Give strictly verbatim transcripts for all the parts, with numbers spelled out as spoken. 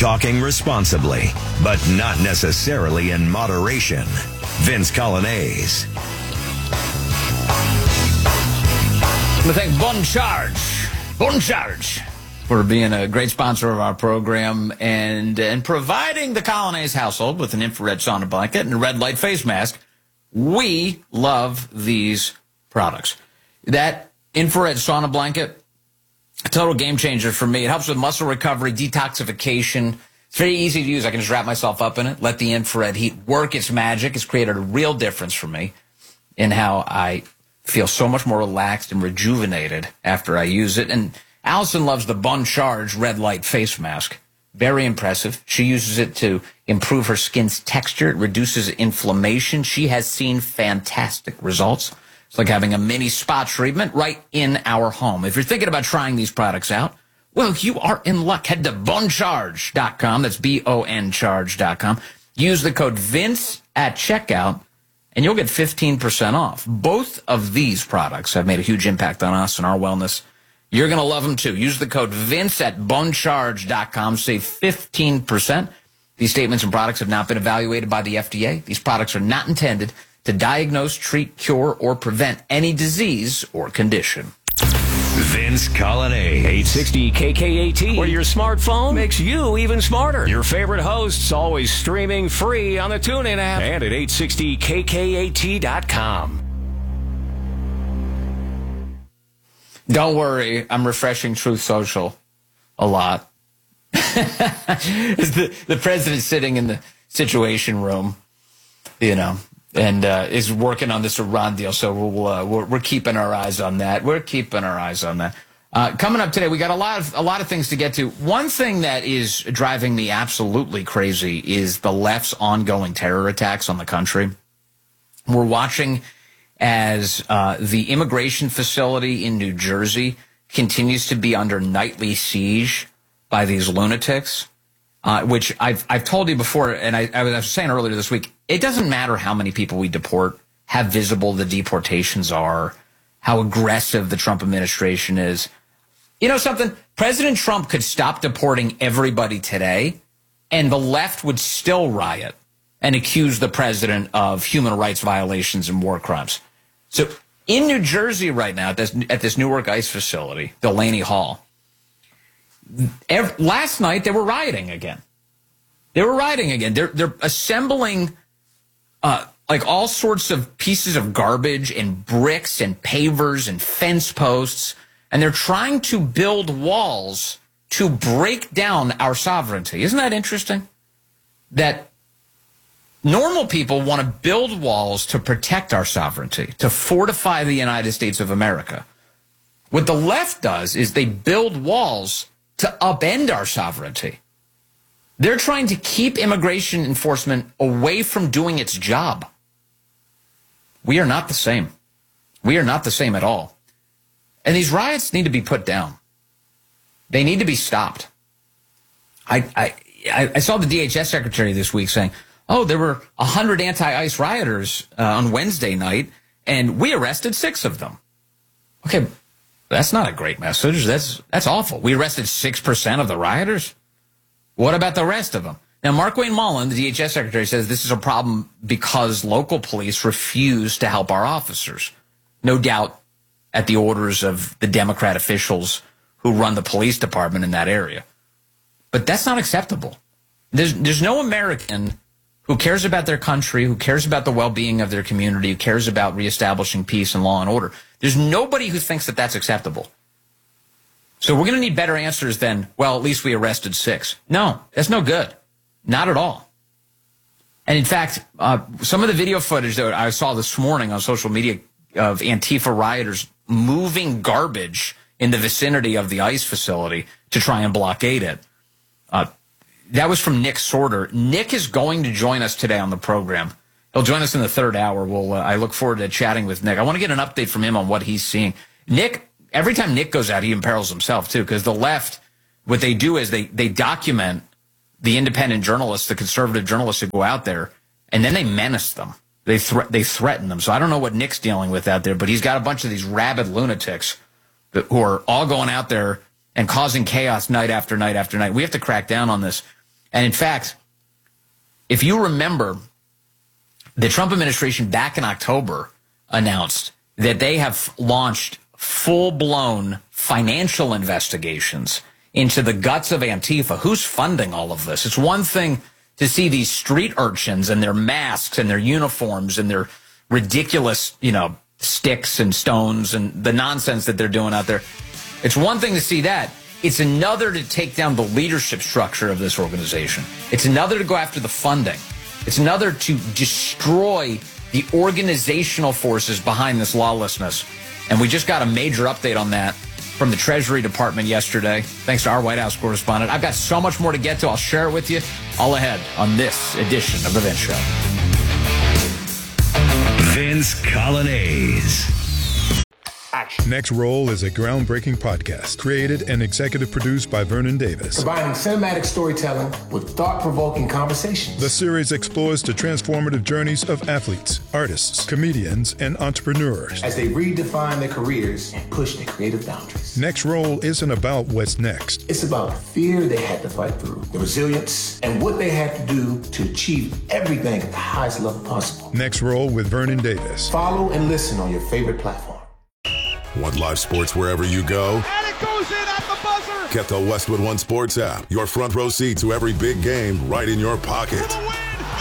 Talking responsibly, but not necessarily in moderation. Vince Coglianese. I thank Bon Charge, Bon Charge, for being a great sponsor of our program and and providing the Coglianese household with an infrared sauna blanket and a red light face mask. We love these products. That infrared sauna blanket, a total game changer for me. It helps with muscle recovery, detoxification. It's very easy to use. I can just wrap myself up in it, let the infrared heat work its magic. It's created a real difference for me in how I feel so much more relaxed and rejuvenated after I use it. And Allison loves the Bon Charge red light face mask. Very impressive. She uses it to improve her skin's texture. It reduces inflammation. She has seen fantastic results. It's like having a mini spa treatment right in our home. If you're thinking about trying these products out, well, you are in luck. Head to bon charge dot com. That's B O N charge dot com. Use the code Vince at checkout, and you'll get fifteen percent off. Both of these products have made a huge impact on us and our wellness. You're going to love them, too. Use the code Vince at bon charge dot com. Save fifteen percent. These statements and products have not been evaluated by the F D A. These products are not intended to diagnose, treat, cure, or prevent any disease or condition. Vince Coglianese. eight sixty K K A T, where your smartphone makes you even smarter. Your favorite hosts always streaming free on the TuneIn app and at eight sixty K K A T dot com. Don't worry, I'm refreshing Truth Social a lot. the, the president's sitting in the Situation Room, you know, and uh, is working on this Iran deal. So we'll, uh, we're, we're keeping our eyes on that. We're keeping our eyes on that. Uh, coming up today, we got a lot of a lot of things to get to. One thing that is driving me absolutely crazy is the left's ongoing terror attacks on the country. We're watching as uh, the immigration facility in New Jersey continues to be under nightly siege by these lunatics, uh, which I've I've told you before, and I, I was saying earlier this week, it doesn't matter how many people we deport, how visible the deportations are, how aggressive the Trump administration is. You know something? President Trump could stop deporting everybody today, and the left would still riot and accuse the president of human rights violations and war crimes. So in New Jersey right now, at this, at this Newark ICE facility, Delaney Hall, every, last night they were rioting again. They were rioting again. They're, they're assembling uh, like all sorts of pieces of garbage and bricks and pavers and fence posts, and they're trying to build walls to break down our sovereignty. Isn't that interesting? That normal people want to build walls to protect our sovereignty, to fortify the United States of America. What the left does is they build walls to upend our sovereignty. They're trying to keep immigration enforcement away from doing its job. We are not the same. We are not the same at all. And these riots need to be put down. They need to be stopped. I, I, I saw the D H S secretary this week saying, oh, there were one hundred anti-ICE rioters uh, on Wednesday night, and we arrested six of them. Okay, that's not a great message. That's that's awful. We arrested six percent of the rioters? What about the rest of them? Now, Markwayne Mullin, the D H S secretary, says this is a problem because local police refuse to help our officers. No doubt at the orders of the Democrat officials who run the police department in that area. But that's not acceptable. There's, there's no American who cares about their country, who cares about the well-being of their community, who cares about reestablishing peace and law and order. There's nobody who thinks that that's acceptable. So we're going to need better answers than, well, at least we arrested six. No, that's no good. Not at all. And in fact, uh, some of the video footage that I saw this morning on social media of Antifa rioters moving garbage in the vicinity of the ICE facility to try and blockade it. Uh, That was from Nick Sorter. Nick is going to join us today on the program. He'll join us in the third hour. We'll, uh, I look forward to chatting with Nick. I want to get an update from him on what he's seeing. Nick, every time Nick goes out, he imperils himself, too, because the left, what they do is they, they document the independent journalists, the conservative journalists who go out there, and then they menace them. They, thre- they threaten them. So I don't know what Nick's dealing with out there, but he's got a bunch of these rabid lunatics that, who are all going out there and causing chaos night after night after night. We have to crack down on this. And in fact, if you remember, the Trump administration back in October announced that they have launched full-blown financial investigations into the guts of Antifa. Who's funding all of this? It's one thing to see these street urchins and their masks and their uniforms and their ridiculous, you know, sticks and stones and the nonsense that they're doing out there. It's one thing to see that. It's another to take down the leadership structure of this organization. It's another to go after the funding. It's another to destroy the organizational forces behind this lawlessness. And we just got a major update on that from the Treasury Department yesterday, thanks to our White House correspondent. I've got so much more to get to. I'll share it with you all ahead on this edition of The Vince Show. Vince Coglianese. Next Roll is a groundbreaking podcast created and executive produced by Vernon Davis. Combining cinematic storytelling with thought-provoking conversations. The series explores the transformative journeys of athletes, artists, comedians, and entrepreneurs as they redefine their careers and push their creative boundaries. Next Roll isn't about what's next. It's about the fear they had to fight through, the resilience, and what they had to do to achieve everything at the highest level possible. Next Roll with Vernon Davis. Follow and listen on your favorite platform. Want live sports wherever you go? And it goes in at the buzzer! Get the Westwood One Sports app. Your front row seat to every big game right in your pocket. For the win!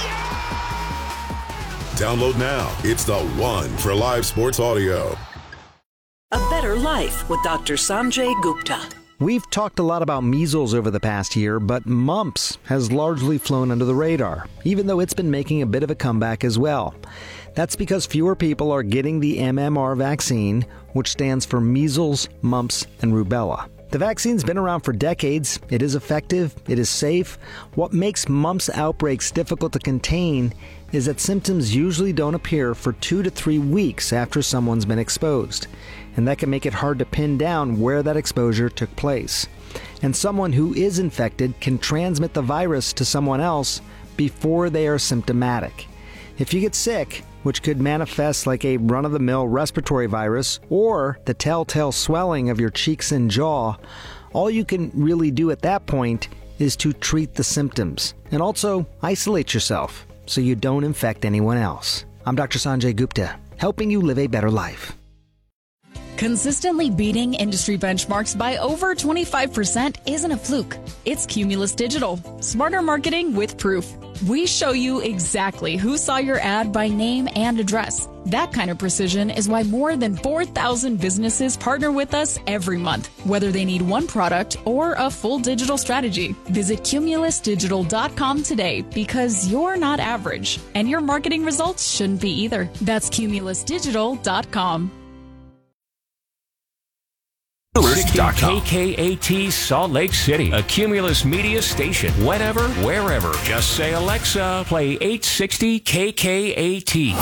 Yeah! Download now. It's the one for live sports audio. A Better Life with Doctor Sanjay Gupta. We've talked a lot about measles over the past year, but mumps has largely flown under the radar, even though it's been making a bit of a comeback as well. That's because fewer people are getting the M M R vaccine, which stands for measles, mumps, and rubella. The vaccine's been around for decades. It is effective. It is safe. What makes mumps outbreaks difficult to contain is that symptoms usually don't appear for two to three weeks after someone's been exposed. And that can make it hard to pin down where that exposure took place. And someone who is infected can transmit the virus to someone else before they are symptomatic. If you get sick, which could manifest like a run-of-the-mill respiratory virus or the telltale swelling of your cheeks and jaw, all you can really do at that point is to treat the symptoms and also isolate yourself so you don't infect anyone else. I'm Doctor Sanjay Gupta, helping you live a better life. Consistently beating industry benchmarks by over twenty-five percent isn't a fluke. It's Cumulus Digital. Smarter marketing with proof. We show you exactly who saw your ad by name and address. That kind of precision is why more than four thousand businesses partner with us every month, whether they need one product or a full digital strategy. Visit Cumulus Digital dot com today because you're not average, and your marketing results shouldn't be either. That's Cumulus Digital dot com. K K A T Salt Lake City, a Cumulus media station. Whenever, wherever. Just say, Alexa, play eight sixty K K A T.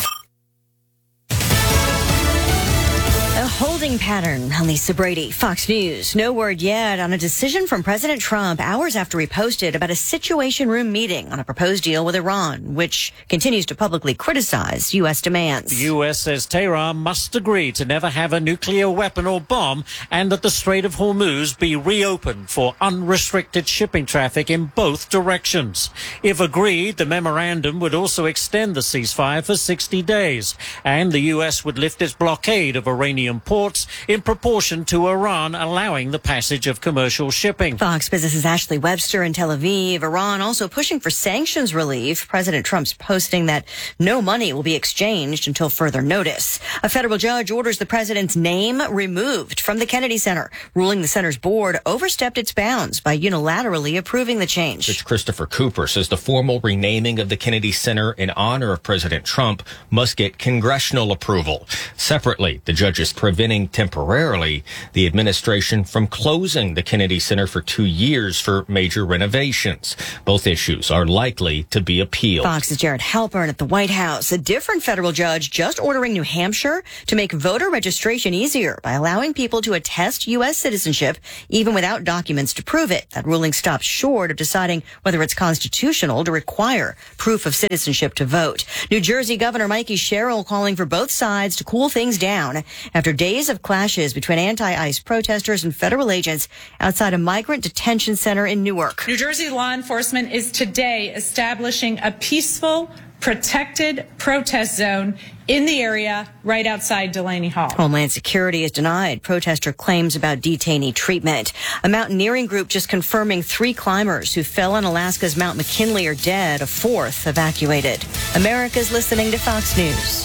A holding pattern on Lisa Brady, Fox News. No word yet on a decision from President Trump hours after he posted about a Situation Room meeting on a proposed deal with Iran, which continues to publicly criticize U S demands. The U S says Tehran must agree to never have a nuclear weapon or bomb and that the Strait of Hormuz be reopened for unrestricted shipping traffic in both directions. If agreed, the memorandum would also extend the ceasefire for sixty days, and the U S would lift its blockade of Iranian ports in proportion to Iran allowing the passage of commercial shipping. Fox Business's Ashley Webster in Tel Aviv. Iran also pushing for sanctions relief. President Trump's posting that no money will be exchanged until further notice. A federal judge orders the president's name removed from the Kennedy Center, ruling the center's board overstepped its bounds by unilaterally approving the change. Judge Christopher Cooper says the formal renaming of the Kennedy Center in honor of President Trump must get congressional approval. Separately, the judge is preventing temporarily the administration from closing the Kennedy Center for two years for major renovations. Both issues are likely to be appealed. Fox's Jared Halpern at the White House. A different federal judge just ordering New Hampshire to make voter registration easier by allowing people to attest U S citizenship even without documents to prove it. That ruling stops short of deciding whether it's constitutional to require proof of citizenship to vote. New Jersey Governor Mikey Sherrill calling for both sides to cool things down after days of massive clashes between anti-ICE protesters and federal agents outside a migrant detention center in Newark. New Jersey law enforcement is today establishing a peaceful, protected protest zone in the area right outside Delaney Hall. Homeland Security has denied protester claims about detainee treatment. A mountaineering group just confirming three climbers who fell on Alaska's Mount McKinley are dead, a fourth evacuated. America's listening to Fox News.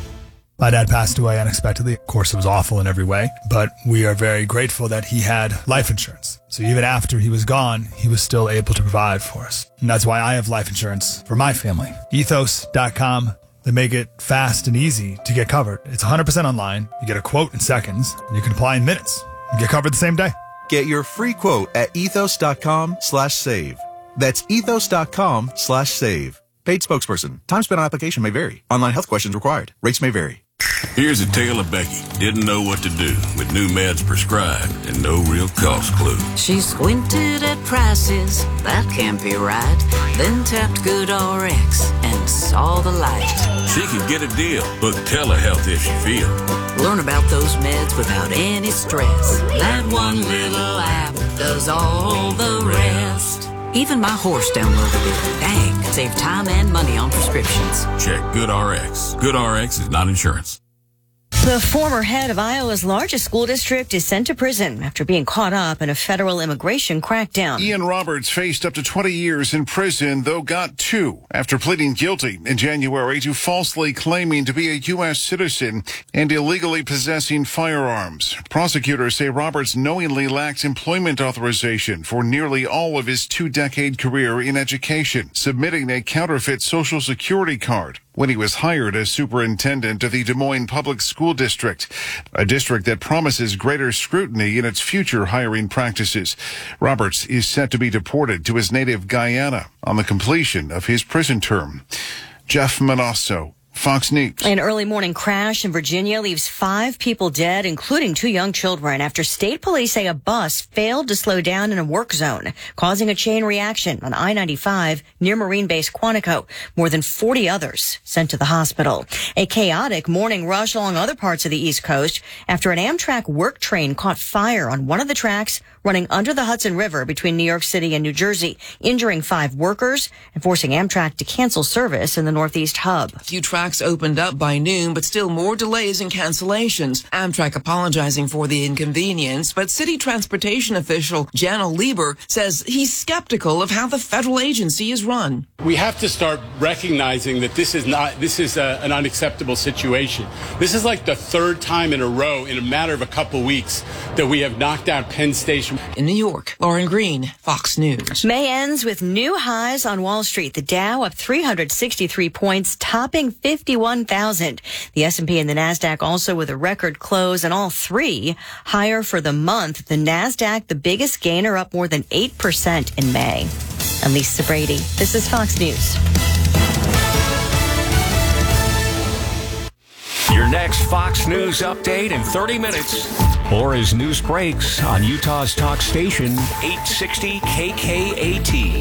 My dad passed away unexpectedly. Of course, it was awful in every way, but we are very grateful that he had life insurance. So even after he was gone, he was still able to provide for us. And that's why I have life insurance for my family. ethos dot com. They make it fast and easy to get covered. It's one hundred percent online. You get a quote in seconds, and you can apply in minutes and get covered the same day. Get your free quote at ethos dot com slash save. That's ethos dot com slash save. Paid spokesperson. Time spent on application may vary. Online health questions required. Rates may vary. Here's a tale of Becky. Didn't know what to do with new meds prescribed and no real cost clue. She squinted at prices, that can't be right. Then tapped GoodRx and saw the light. She could get a deal. Book telehealth if she feels. Learn about those meds without any stress. That one little app does all the rest. Even my horse downloaded it. Dang, save time and money on prescriptions. Check GoodRx. GoodRx is not insurance. The former head of Iowa's largest school district is sent to prison after being caught up in a federal immigration crackdown. Ian Roberts faced up to twenty years in prison, though got two after pleading guilty in January to falsely claiming to be a U S citizen and illegally possessing firearms. Prosecutors say Roberts knowingly lacked employment authorization for nearly all of his two-decade career in education, submitting a counterfeit Social Security card when he was hired as superintendent of the Des Moines Public School District, a district that promises greater scrutiny in its future hiring practices. Roberts is set to be deported to his native Guyana on the completion of his prison term. Jeff Manasso, Fox News. An early morning crash in Virginia leaves five people dead, including two young children, after state police say a bus failed to slow down in a work zone, causing a chain reaction on I ninety-five near Marine Base Quantico. More than forty others sent to the hospital. A chaotic morning rush along other parts of the East Coast after an Amtrak work train caught fire on one of the tracks running under the Hudson River between New York City and New Jersey, injuring five workers and forcing Amtrak to cancel service in the Northeast hub. A few tracks opened up by noon, but still more delays and cancellations. Amtrak apologizing for the inconvenience, but city transportation official Janel Lieber says he's skeptical of how the federal agency is run. We have to start recognizing that this is not, this is a, an unacceptable situation. This is like the third time in a row in a matter of a couple weeks that we have knocked out Penn Station. In New York, Lauren Green, Fox News. May ends with new highs on Wall Street. The Dow up three hundred sixty-three points, topping fifty-one thousand. The S and P and the NASDAQ also with a record close, and all three higher for the month. The NASDAQ, the biggest gainer, up more than eight percent in May. I'm Lisa Brady. This is Fox News. Your next Fox News update in thirty minutes. Or as news breaks on Utah's talk station, eight sixty K K A T.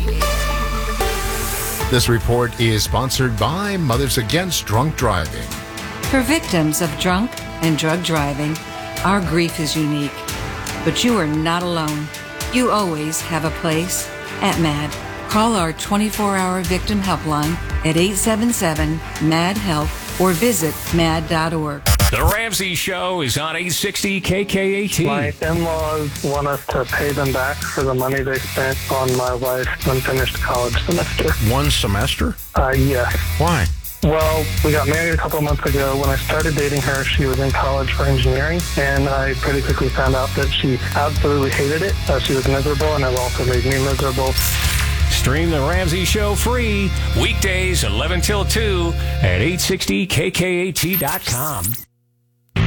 This report is sponsored by Mothers Against Drunk Driving. For victims of drunk and drug driving, our grief is unique. But you are not alone. You always have a place at MAD. Call our twenty-four hour victim helpline at eight seven seven M A D HELP or visit mad dot org. The Ramsey Show is on eight sixty K K A T. My in-laws want us to pay them back for the money they spent on my wife's unfinished college semester. One semester? Uh, yes. Why? Well, we got married a couple of months ago. When I started dating her, she was in college for engineering, and I pretty quickly found out that she absolutely hated it. Uh, she was miserable, and it also made me miserable. Stream The Ramsey Show free weekdays eleven till two at eight sixty K K A T dot com.